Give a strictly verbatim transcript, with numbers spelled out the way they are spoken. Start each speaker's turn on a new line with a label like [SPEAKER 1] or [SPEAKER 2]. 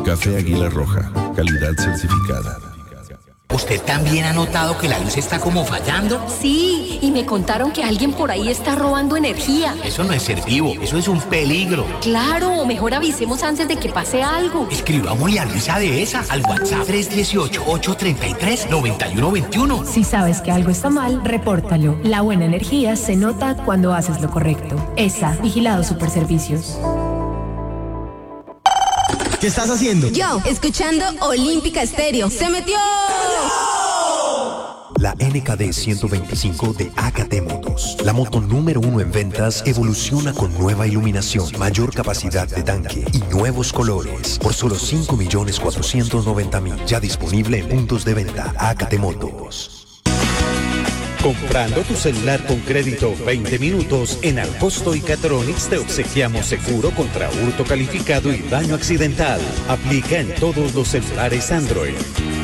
[SPEAKER 1] Café Águila Roja, calidad certificada.
[SPEAKER 2] ¿Usted también ha notado que la luz está como fallando?
[SPEAKER 3] Sí, y me contaron que alguien por ahí está robando energía.
[SPEAKER 2] Eso no es ser vivo, eso es un peligro.
[SPEAKER 3] Claro, mejor avisemos antes de que pase algo.
[SPEAKER 2] Escribámosle a Luisa de esa al WhatsApp tres uno ocho, ocho tres tres, nueve uno dos uno.
[SPEAKER 4] Si sabes que algo está mal, repórtalo. La buena energía se nota cuando haces lo correcto. E S A, Vigilado Superservicios.
[SPEAKER 5] ¿Qué estás haciendo?
[SPEAKER 6] Yo, escuchando Olímpica Estéreo. ¡Se metió!
[SPEAKER 7] La N K D ciento veinticinco de A K T Motos, la moto número uno en ventas, evoluciona con nueva iluminación, mayor capacidad de tanque y nuevos colores por solo cinco millones cuatrocientos noventa mil. Ya disponible en puntos de venta. A K T Motos.
[SPEAKER 8] Comprando tu celular con crédito veinte minutos, en Alcosto y Catronics te obsequiamos seguro contra hurto calificado y daño accidental. Aplica en todos los celulares Android.